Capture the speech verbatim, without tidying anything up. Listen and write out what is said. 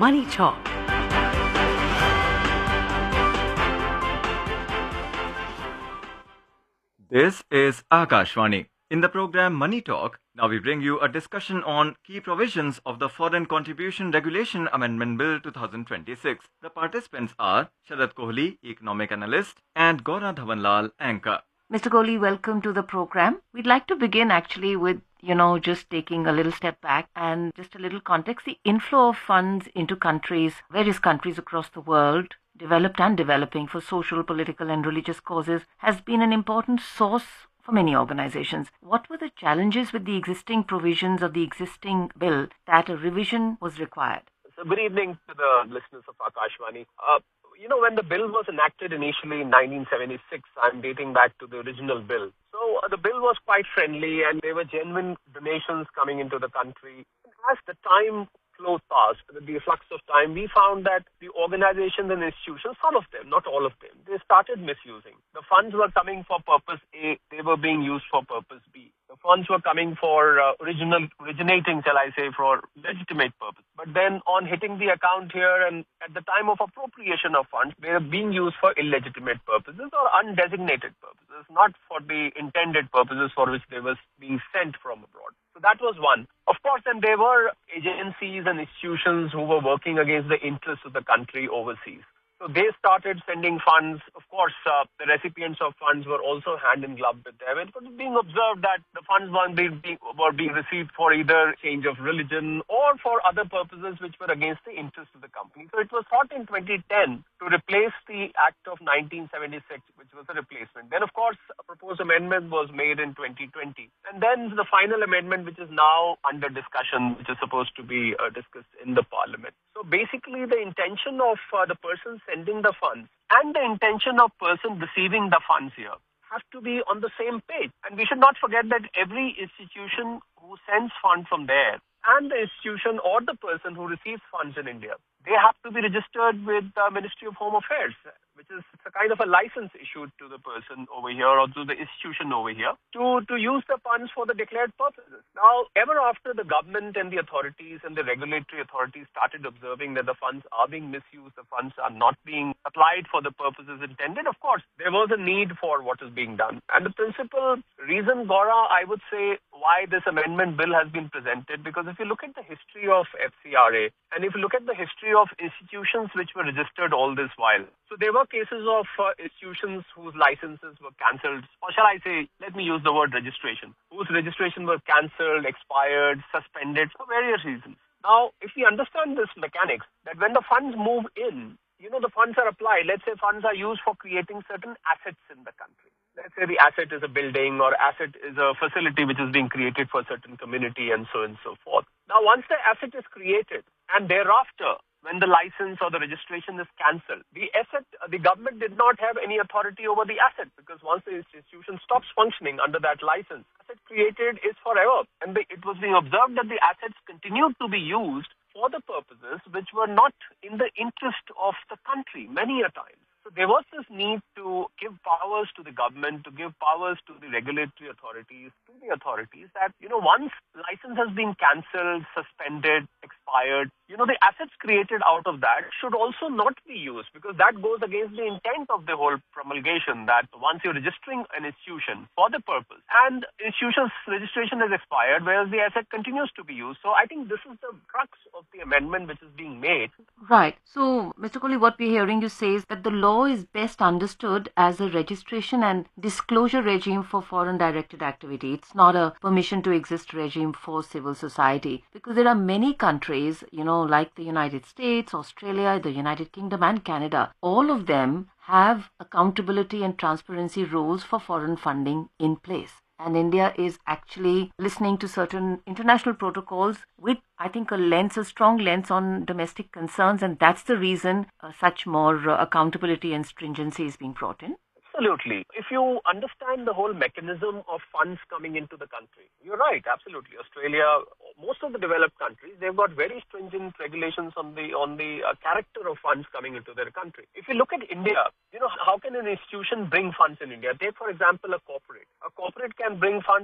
Money Talk. This is Akashvani. In the program Money Talk, now we bring you a discussion on key provisions of the Foreign Contribution Regulation Amendment Bill twenty twenty-six. The participants are Sharad Kohli, economic analyst, and Gaura Dhawanlal, anchor. Mister Kohli, welcome to the program. We'd like to begin actually with, you know, just taking a little step back and just a little context. The inflow of funds into countries, various countries across the world, developed and developing for social, political and religious causes, has been an important source for many organizations. What were the challenges with the existing provisions of the existing bill that a revision was required? So good evening to the listeners of Akashvani. Uh, you know, when the bill was enacted initially in nineteen seventy-six, I'm dating back to the original bill. So uh, the bill was quite friendly and there were genuine donations coming into the country. As the time flowed past, with the flux of time, we found that the organizations and institutions, some of them, not all of them, they started misusing. The funds were coming for purpose A, they were being used for purpose B. The funds were coming for uh, original, originating, shall I say, for legitimate purpose. But then on hitting the account here and at the time of appropriation of funds, they were being used for illegitimate purposes or undesignated purposes, not for the intended purposes for which they were being sent from abroad. So that was one. Of course, then there were agencies and institutions who were working against the interests of the country overseas. So they started sending funds. Of course, uh, the recipients of funds were also hand in glove with them. It was being observed that the funds were being, were being received for either change of religion or for other purposes which were against the interests of the company. So it was thought in twenty ten to replace the Act of nineteen seventy-six, which was a replacement. Then, of course, a proposed amendment was made in twenty twenty. And then the final amendment, which is now under discussion, which is supposed to be uh, discussed in the parliament. So basically, the intention of uh, the person sending the funds and the intention of person receiving the funds here have to be on the same page. And we should not forget that every institution who sends funds from there and the institution or the person who receives funds in India, they have to be registered with the Ministry of Home Affairs, which is a kind of a license issued to the person over here or to the institution over here to, to use the funds for the declared purposes. Now, ever after the government and the authorities and the regulatory authorities started observing that the funds are being misused, the funds are not being applied for the purposes intended, of course, there was a need for what is being done. And the principal reason, Gaura, I would say, why this amendment bill has been presented, because if you look at the history of F C R A and if you look at the history of institutions which were registered all this while, so there were cases of uh, institutions whose licenses were cancelled, or shall I say, let me use the word registration, whose registration was cancelled, expired, suspended for various reasons. Now, if we understand this mechanics, that when the funds move in, you know, the funds are applied. Let's say funds are used for creating certain assets in the country. Let's say the asset is a building or asset is a facility which is being created for a certain community and so on and so forth. Now, once the asset is created and thereafter, when the license or the registration is cancelled, the asset, the government did not have any authority over the asset because once the institution stops functioning under that license, asset created is forever. And the, it was being observed that the assets continued to be used for the purposes which were not in the interest of the country many a time. So there was this need to give powers to the government, to give powers to the regulatory authorities, to the authorities that, you know, once license has been cancelled, suspended, expired, you know, the assets created out of that should also not be used because that goes against the intent of the whole promulgation that once you're registering an institution for the purpose and institution's registration is expired, whereas the asset continues to be used. So I think this is the crux of the amendment which is being made. Right. So, Mister Kohli, what we're hearing you say is that the law is best understood as a registration and disclosure regime for foreign directed activity. It's not a permission to exist regime for civil society because there are many countries, you know, like the United States, Australia, the United Kingdom and Canada. All of them have accountability and transparency rules for foreign funding in place. And India is actually listening to certain international protocols with, I think, a lens, a strong lens on domestic concerns. And that's the reason uh, such more uh, accountability and stringency is being brought in. Absolutely. If you understand the whole mechanism of funds coming into the country, you're right, absolutely. Australia, most of the developed countries, they've got very stringent regulations on the on the uh, character of funds coming into their country. If you look at India, you know, how can an institution bring funds in India? Take, for example, a corporate. A corporate can bring funds